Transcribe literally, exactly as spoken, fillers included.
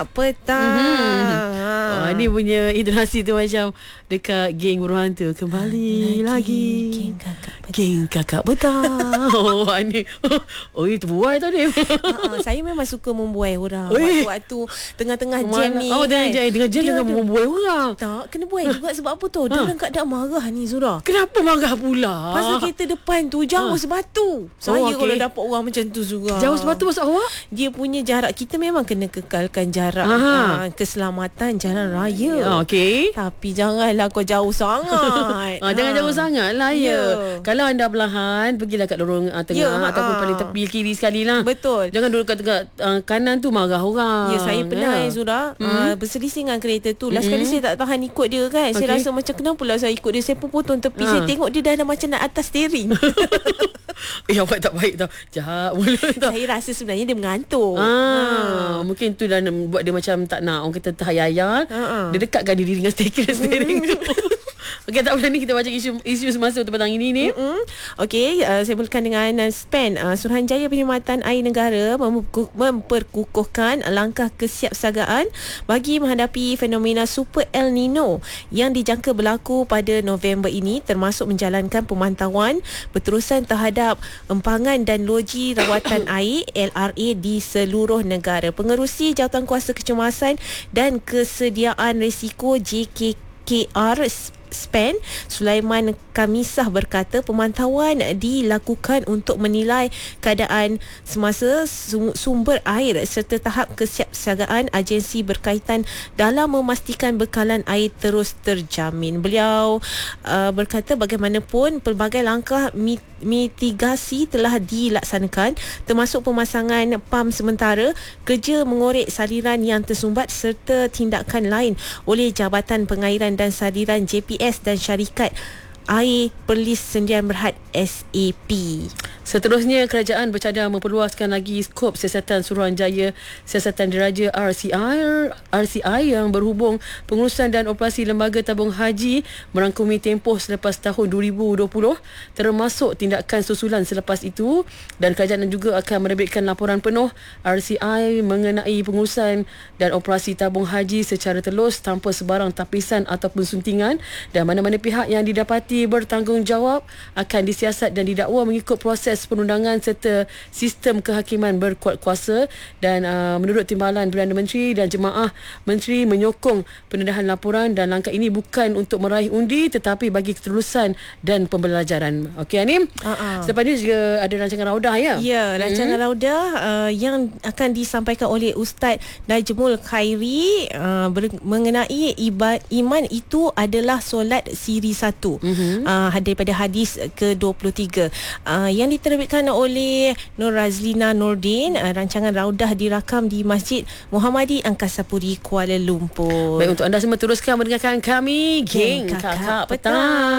Kakak Petang. Mm-hmm. Oh, ni punya intonasi tu macam dekat geng buruan tu. Kembali lagi, lagi. Geng Kakak Petang. Geng Kakak Petang. Oh, ni. Oh, itu buai tadi. uh, Saya memang suka membuai orang. Waktu-waktu tengah-tengah jam ni. Oh, tengah jam. Tengah jam jangan membuai orang. Tak, kena buai juga sebab apa tu? Dia orang keadaan marah ni, Zura. Kenapa marah pula? Pasal kereta depan tu jauh ha. sebatu. Saya oh, okay. kalau dapat orang macam tu, Zura. Jauh sebatu maksud awak? Dia punya jarak. Kita memang kena kekalkan jarak uh, keselamatan jalan raya. Okey. Tapi janganlah kau jauh sangat. ha, jangan ha. jauh sangat lah ya. Yeah. Kalau anda belahan, pergilah kat lorong uh, tengah yeah, ataupun ha. paling tepi kiri sekali lah. Betul. Jangan duduk kat tengah uh, kanan tu marah orang. Ya, saya pernah ya, Zura hmm. uh, berselisih dengan kereta tu. Last hmm. kali saya tak tahan ikut dia kan. Okay. Saya rasa macam kenapa lah saya ikut dia. Saya pun potong tepi. Ha. Saya tengok dia dah, dah macam nak atas steering. Eh, awak tak baik tau. Jahat mula tau. Saya rasa sebenarnya dia mengantuk. Ah, ha. Mungkin tu dah buat dia macam tak nak orang kata terhayal. Ha. Dia dekatkan diri dengan steering tu. Okey, tak apa ni kita baca isu isu semasa untuk petang ini ni. Mm-hmm. Okey, uh, saya mulakan dengan uh, S P E N. Uh, Suruhanjaya Perkhidmatan Air Negara memperku- memperkukuhkan langkah kesiapsiagaan bagi menghadapi fenomena Super El Nino yang dijangka berlaku pada November ini, termasuk menjalankan pemantauan berterusan terhadap empangan dan loji rawatan air L R A di seluruh negara. Pengerusi Jawatankuasa Kecemasan dan Kesediaan Risiko J K K R S P E N Sulaiman Kamisah berkata pemantauan dilakukan untuk menilai keadaan semasa sumber air serta tahap kesiapsiagaan agensi berkaitan dalam memastikan bekalan air terus terjamin. Beliau uh, berkata bagaimanapun pelbagai langkah mitigasi telah dilaksanakan, termasuk pemasangan pam sementara, kerja mengorek saliran yang tersumbat serta tindakan lain oleh Jabatan Pengairan dan Saliran J P S dan syarikat Air Perlis Sdn Bhd S A P. Seterusnya, kerajaan bercadang memperluaskan lagi skop siasatan Suruhanjaya Siasatan Diraja R C I R C I yang berhubung pengurusan dan operasi lembaga tabung haji merangkumi tempoh selepas tahun dua ribu dua puluh, termasuk tindakan susulan selepas itu, dan kerajaan juga akan menerbitkan laporan penuh R C I mengenai pengurusan dan operasi tabung haji secara telus tanpa sebarang tapisan ataupun suntingan, dan mana-mana pihak yang didapati bertanggungjawab akan disiasat dan didakwa mengikut proses perundangan serta sistem kehakiman berkuat kuasa. Dan uh, menurut Timbalan Perdana Menteri dan Jemaah Menteri menyokong pendedahan laporan, dan langkah ini bukan untuk meraih undi tetapi bagi keterusan dan pembelajaran. Okey Anim. Uh-uh. Selepas ini juga ada rancangan raudah ya? Ya, rancangan hmm. raudah uh, yang akan disampaikan oleh Ustaz Najmul Khairi uh, ber- mengenai ibad, iman itu adalah solat siri satu. Uh-huh. Uh, daripada hadis ke dua puluh tiga uh, yang diterbitkan oleh Nur Razlina Nordin. Uh, rancangan raudah dirakam di Masjid Muhammadi Angkasa Puri, Kuala Lumpur. Baik, untuk anda semua teruskan mendengarkan kami Geng Kakak, Kakak Petang.